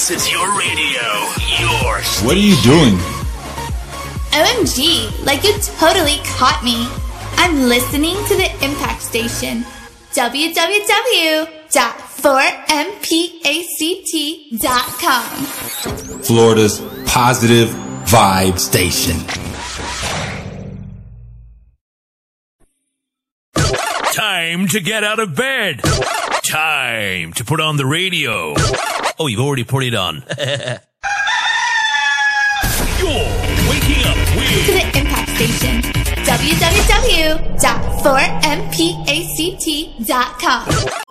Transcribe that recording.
This is your radio, your station. What are you doing? OMG, like you totally caught me. I'm listening to the Impact Station. www.4mpact.com. Florida's positive vibe station. Time to get out of bed. Time to put on the radio. Oh, you've already put it on. You're waking up with To the Impact Station. www.4mpact.com.